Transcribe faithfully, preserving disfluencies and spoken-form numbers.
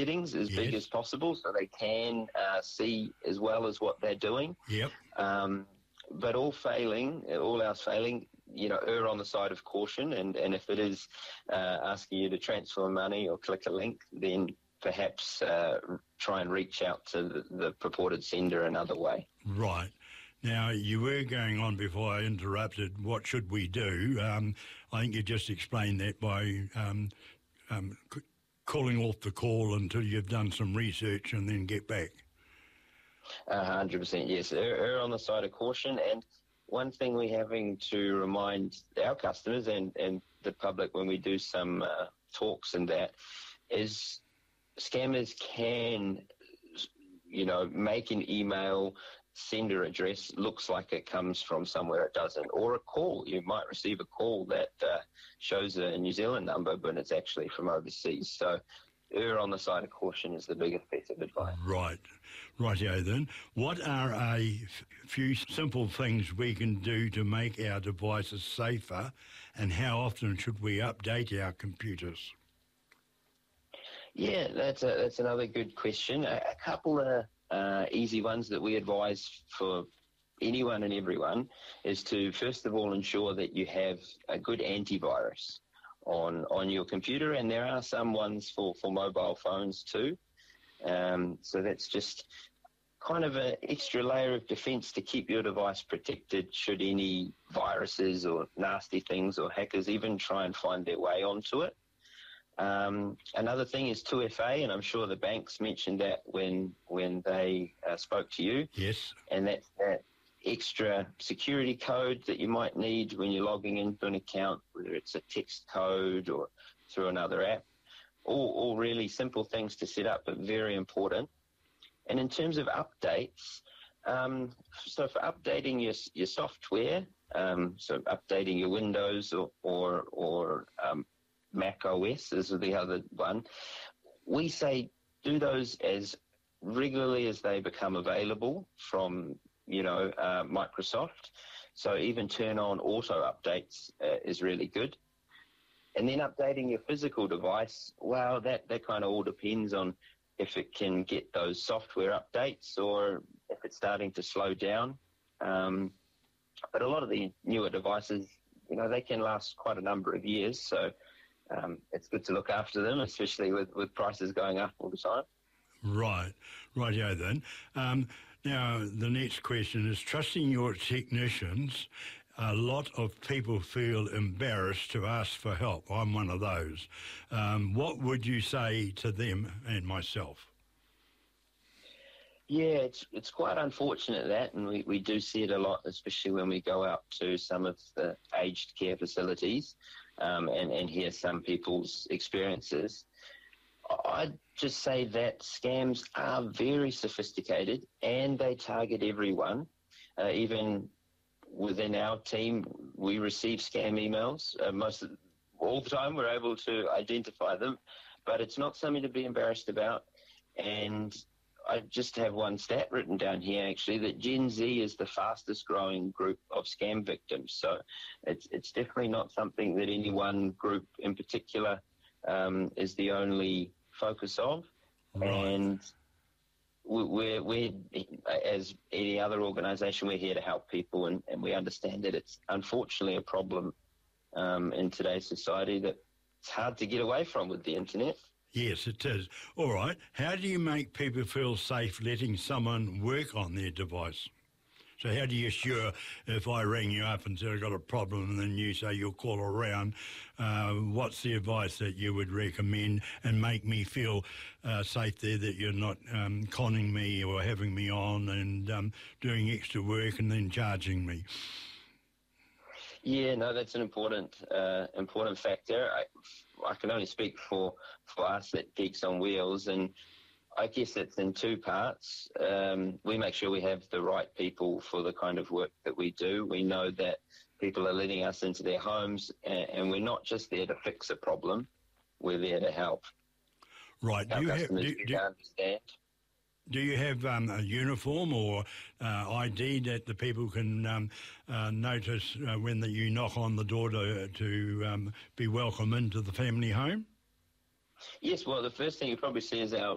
settings as Yes. big as possible so they can uh, see as well as what they're doing. Yep. Um, but all failing, all else failing, you know, err on the side of caution. And, and if it is uh, asking you to transfer money or click a link, then perhaps uh, try and reach out to the, the purported sender another way. Right. Now, you were going on before I interrupted, what should we do? Um, I think you just explained that by um, um, c- calling off the call until you've done some research and then get back. A hundred percent, yes. Err, err on the side of caution. And one thing we're having to remind our customers and, and the public when we do some uh, talks and that is scammers can, you know, make an email sender address looks like it comes from somewhere it doesn't, or a call. You might receive a call that uh, shows a New Zealand number, but it's actually from overseas. So err on the side of caution is the biggest piece of advice. Right. Rightio then. What are a f- few simple things we can do to make our devices safer, and how often should we update our computers? Yeah, that's a, that's another good question. A, a couple of uh, easy ones that we advise for anyone and everyone is to, first of all, ensure that you have a good antivirus on on your computer, and there are some ones for, for mobile phones too. Um, so that's just kind of an extra layer of defense to keep your device protected should any viruses or nasty things or hackers even try and find their way onto it. Um, another thing is two F A, and I'm sure the banks mentioned that when when they uh, spoke to you. Yes. And that's that extra security code that you might need when you're logging into an account, whether it's a text code or through another app. All, all really simple things to set up, but very important. And in terms of updates, um, so for updating your your software, um, so updating your Windows or or, or um, Mac O S is the other one, we say do those as regularly as they become available from, you know, uh, Microsoft. So even turn on auto updates uh, is really good. And then updating your physical device, well, that, that kind of all depends on if it can get those software updates or if it's starting to slow down. Um, but a lot of the newer devices, you know, they can last quite a number of years. So um, it's good to look after them, especially with, with prices going up all the time. Right. Rightio then. Um, now, the next question is, trusting your technicians, a lot of people feel embarrassed to ask for help. I'm one of those. Um, what would you say to them and myself? Yeah, it's it's quite unfortunate that, and we, we do see it a lot, especially when we go out to some of the aged care facilities um, and, and hear some people's experiences. I'd just say that scams are very sophisticated and they target everyone. Uh, even within our team, we receive scam emails. Uh, most of, all the time we're able to identify them, but it's not something to be embarrassed about. And I just have one stat written down here, actually, that Gen Z is the fastest growing group of scam victims. So it's, it's definitely not something that any one group in particular um, is the only focus of. Right. And we're, we're, as any other organisation, we're here to help people, and, and we understand that it's unfortunately a problem um, in today's society that it's hard to get away from with the internet. Yes, it is. All right. How do you make people feel safe letting someone work on their device? So how do you assure, if I ring you up and said I've got a problem and then you say you'll call around, uh, what's the advice that you would recommend and make me feel uh, safe there, that you're not um, conning me or having me on and um, doing extra work and then charging me? Yeah, no, that's an important uh, important factor. I, I can only speak for, for us at Geeks on Wheels, and I guess it's in two parts. Um, we make sure we have the right people for the kind of work that we do. We know that people are letting us into their homes, and, and we're not just there to fix a problem. We're there to help. Right. Our do you customers have, do, do, do, understand. Do you have um, a uniform or uh, I D that the people can um, uh, notice uh, when the, you knock on the door to, to um, be welcome into the family home? Yes, well, the first thing you probably see is our